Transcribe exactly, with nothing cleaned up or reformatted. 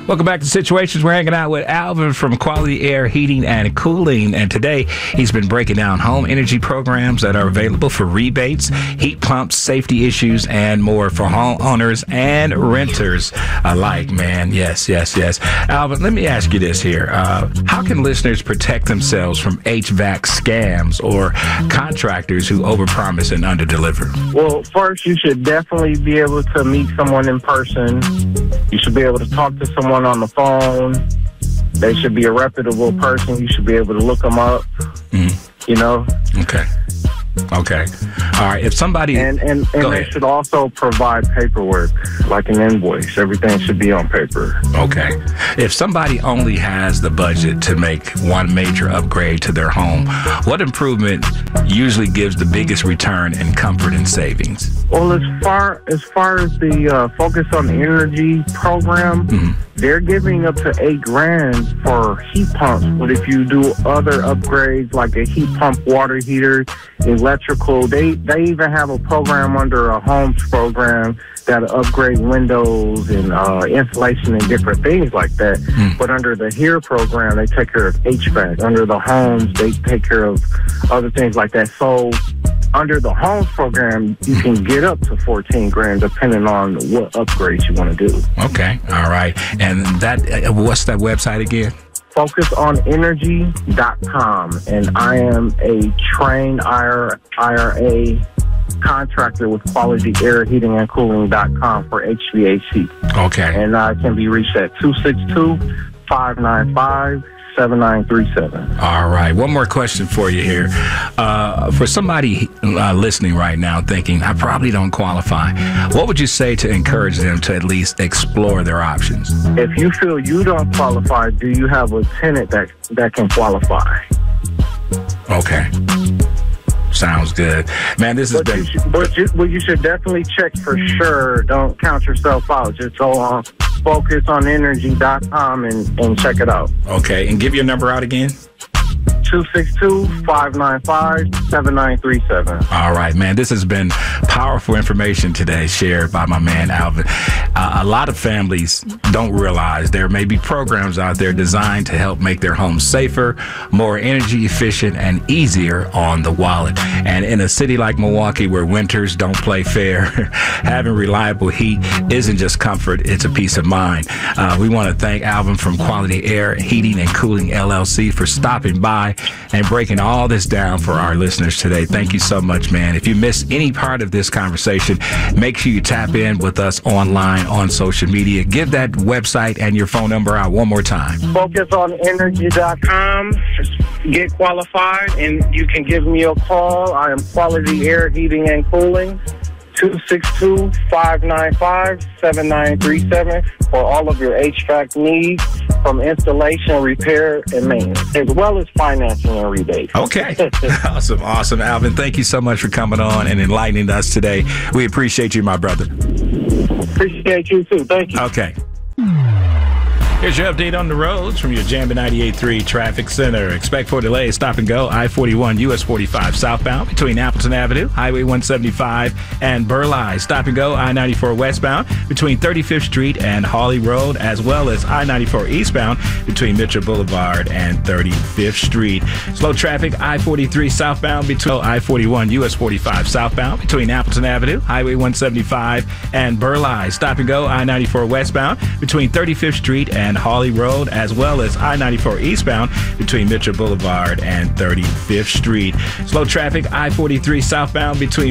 Welcome back to Situations. We're hanging out with Alvin from Quality Air Heating and Cooling, and today he's been breaking down home energy programs that are available for rebates, heat pumps, safety issues, and more for homeowners and renters alike, man. Yes, yes, yes. Alvin, let me ask you this here. Uh, how can listeners protect themselves from H V A C scams or contractors who overpromise and underdeliver? Well, first, you should definitely be able to meet someone in person. You should be able to talk to someone on the phone. They should be a reputable person. You should be able to look them up, mm. you know? Okay. Okay. All right. If somebody... And, and, and they ahead. should also provide paperwork, like an invoice. Everything should be on paper. Okay. If somebody only has the budget to make one major upgrade to their home, what improvement usually gives the biggest return in comfort and savings? Well, as far as far as the uh, Focus on Energy program, mm-hmm. they're giving up to eight grand for heat pumps. But if you do other upgrades like a heat pump, water heater, electrical, they, they even have a program under a homes program that upgrade windows and uh, insulation and different things like that. Mm. But under the HERE program, they take care of H V A C. Under the homes, they take care of other things like that. So under the homes program, you can get up to fourteen grand depending on what upgrades you want to do. Okay. All right. And that, what's that website again? focus on energy dot com. And I am a trained I R A contractor with Quality Air Heating and Cooling dot com for H V A C. Okay. And I can be reached at two six two, five nine five, seven nine three seven. All right. One more question for you here. Uh, for somebody uh, listening right now thinking, I probably don't qualify, what would you say to encourage them to at least explore their options? If you feel you don't qualify, do you have a tenant that, that can qualify? Okay. Sounds good. Man, this has but been... You should, but, you, but you should definitely check for sure. Don't count yourself out. Just go on focus on energy dot com and, and check it out. Okay, and give your number out again. two six two, five nine five, seven nine three seven. All right, man. This has been powerful information today shared by my man, Alvin. Uh, a lot of families don't realize there may be programs out there designed to help make their homes safer, more energy efficient, and easier on the wallet. And in a city like Milwaukee, where winters don't play fair, having reliable heat isn't just comfort, it's a peace of mind. Uh, we want to thank Alvin from Quality Air Heating and Cooling L L C for stopping by and breaking all this down for our listeners today. Thank you so much, man. If you missed any part of this conversation, make sure you tap in with us online on social media. Give that website and your phone number out one more time. focus on energy dot com. Get qualified, and you can give me a call. I am Quality Air Heating and Cooling. two six two, five nine five, seven nine three seven for all of your H V A C needs, from installation, repair, and maintenance, as well as financing and rebates. Okay. Awesome. Awesome. Alvin, thank you so much for coming on and enlightening us today. We appreciate you, my brother. Appreciate you, too. Thank you. Okay. Here's your update on the roads from your Jamba ninety-eight point three Traffic Center. Expect for delays, stop and go, I forty-one, U S forty-five southbound between Appleton Avenue, Highway one seventy-five, and Burleigh. Stop and go, I ninety-four westbound between thirty-fifth Street and Hawley Road, as well as I ninety-four eastbound between Mitchell Boulevard and thirty-fifth Street. Slow traffic, I forty-three southbound between I forty-one, U S forty-five southbound between Appleton Avenue, Highway one seventy-five, and Burleigh. Stop and go, I ninety-four westbound between thirty-fifth Street and and Hawley Road, as well as I ninety-four eastbound between Mitchell Boulevard and thirty-fifth Street. Slow traffic, I forty-three southbound between